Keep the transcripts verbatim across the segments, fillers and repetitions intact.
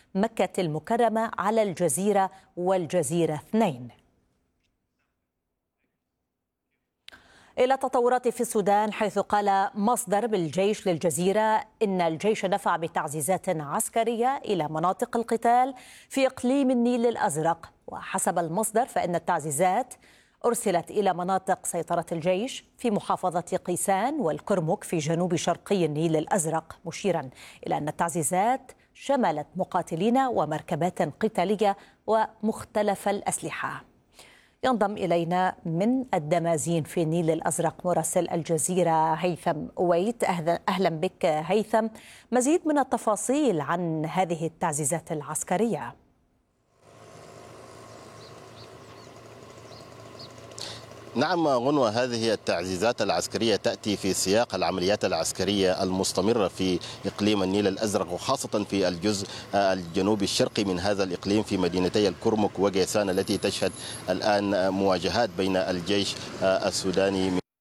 مكة المكرمة على الجزيرة والجزيرة اثنين. إلى تطورات في السودان، حيث قال مصدر بالجيش للجزيرة إن الجيش دفع بتعزيزات عسكرية إلى مناطق القتال في إقليم النيل الأزرق. وحسب المصدر فإن التعزيزات أرسلت إلى مناطق سيطرة الجيش في محافظة قيسان والكرمك في جنوب شرقي النيل الأزرق، مشيرا إلى أن التعزيزات شملت مقاتلين ومركبات قتالية ومختلف الأسلحة. ينضم إلينا من الدمازين في النيل الأزرق مراسل الجزيرة هيثم أويت. أهلا بك هيثم، مزيد من التفاصيل عن هذه التعزيزات العسكرية. نعم غنوة، هذه التعزيزات العسكرية تأتي في سياق العمليات العسكرية المستمرة في إقليم النيل الأزرق، وخاصة في الجزء الجنوبي الشرقي من هذا الإقليم في مدينتي الكرمك وقيسان التي تشهد الآن مواجهات بين الجيش السوداني من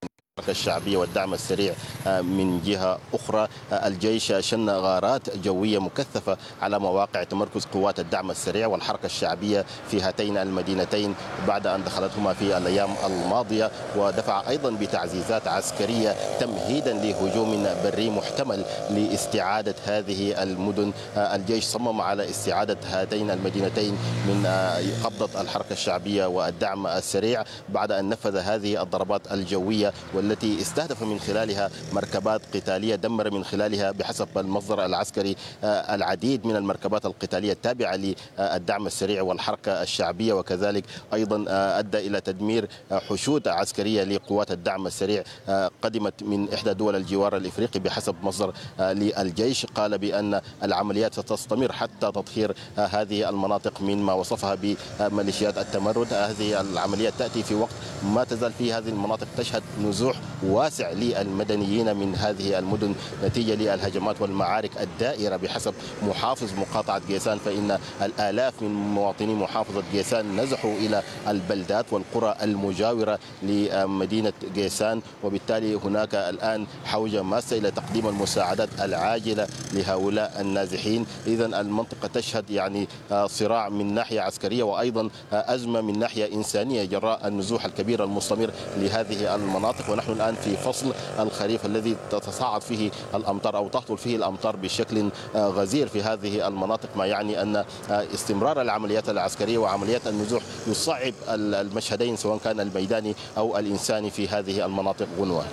الشعبية والدعم السريع من جهة أخرى. الجيش شن غارات جوية مكثفة على مواقع تمركز قوات الدعم السريع والحركة الشعبية في هاتين المدينتين بعد أن دخلتهما في الأيام الماضية، ودفع أيضا بتعزيزات عسكرية تمهيدا لهجوم بري محتمل لاستعادة هذه المدن. الجيش صمم على استعادة هاتين المدينتين من قبضة الحركة الشعبية والدعم السريع بعد أن نفذ هذه الضربات الجوية والتي استهدف من خلالها مركبات قتالية، دمر من خلالها بحسب المصدر العسكري العديد من المركبات القتالية التابعة للدعم السريع والحركة الشعبية، وكذلك أيضا أدى إلى تدمير حشود عسكرية لقوات الدعم السريع قدمت من إحدى دول الجوار الإفريقي بحسب مصدر للجيش. قال بأن العمليات ستستمر حتى تطهير هذه المناطق من ما وصفها بميليشيات التمرد. هذه العمليات تأتي في وقت ما تزال في هذه المناطق تشهد نزوح واسع للمدنيين من هذه المدن نتيجة للهجمات والمعارك الدائرة. بحسب محافظ مقاطعة قيسان فإن الآلاف من مواطني محافظة قيسان نزحوا إلى البلدات والقرى المجاورة لمدينة قيسان، وبالتالي هناك الآن حوجة ماسة إلى تقديم المساعدات العاجلة لهؤلاء النازحين. إذن المنطقة تشهد يعني صراع من ناحية عسكرية وأيضا أزمة من ناحية إنسانية جراء النزوح الكبير المستمر لهذه المناطق. ونحن الآن في فصل الخريف الذي تتصاعد فيه الأمطار أو تهطل فيه الأمطار بشكل غزير في هذه المناطق، ما يعني أن استمرار العمليات العسكرية وعمليات النزوح يصعب المشهدين سواء كان الميداني أو الإنساني في هذه المناطق غنوة.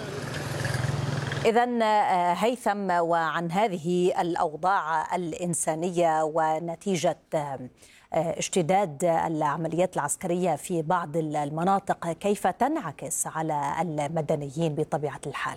إذن هيثم، وعن هذه الأوضاع الإنسانية ونتيجة اشتداد العمليات العسكرية في بعض المناطق، كيف تنعكس على المدنيين بطبيعة الحال؟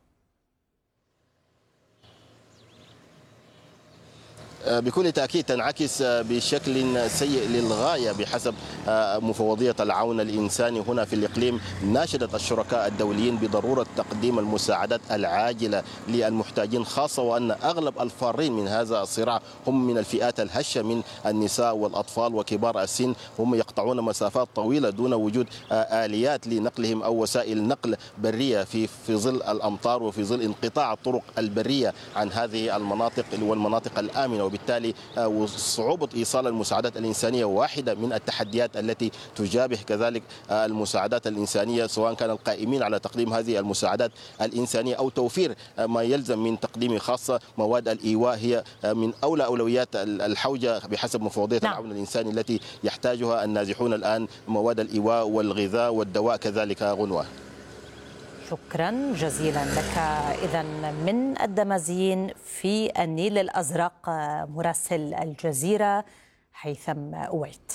بكل تأكيد تنعكس بشكل سيء للغاية. بحسب مفوضية العون الإنساني هنا في الإقليم، ناشدت الشركاء الدوليين بضرورة تقديم المساعدات العاجلة للمحتاجين، خاصة وأن أغلب الفارين من هذا الصراع هم من الفئات الهشة من النساء والأطفال وكبار السن، هم يقطعون مسافات طويلة دون وجود آليات لنقلهم أو وسائل نقل برية في في ظل الأمطار وفي ظل انقطاع الطرق البرية عن هذه المناطق والمناطق الآمنة. وبالتالي صعوبة إيصال المساعدات الإنسانية واحدة من التحديات التي تجابه كذلك المساعدات الإنسانية، سواء كان القائمين على تقديم هذه المساعدات الإنسانية أو توفير ما يلزم من تقديم، خاصة مواد الإيواء هي من أولى أولويات الحوجة بحسب مفوضية نعم. العون الإنساني التي يحتاجها النازحون الآن، مواد الإيواء والغذاء والدواء كذلك غنوة. شكرا جزيلا لك. إذن من الدمازين في النيل الأزرق مراسل الجزيرة هيثم أويت.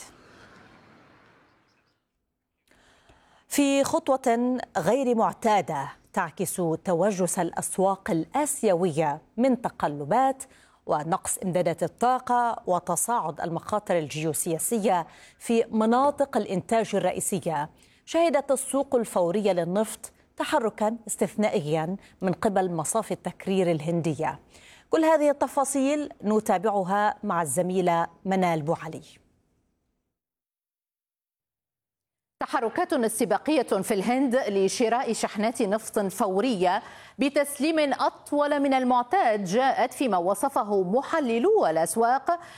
في خطوة غير معتادة تعكس توجس الأسواق الآسيوية من تقلبات ونقص إمدادات الطاقة وتصاعد المخاطر الجيوسياسية في مناطق الإنتاج الرئيسية، شهدت السوق الفورية للنفط تحركا استثنائيا من قبل مصافي التكرير الهندية. كل هذه التفاصيل نتابعها مع الزميلة منال بوعلي. تحركات استباقية في الهند لشراء شحنات نفط فورية بتسليم أطول من المعتاد جاءت فيما وصفه محللو الأسواق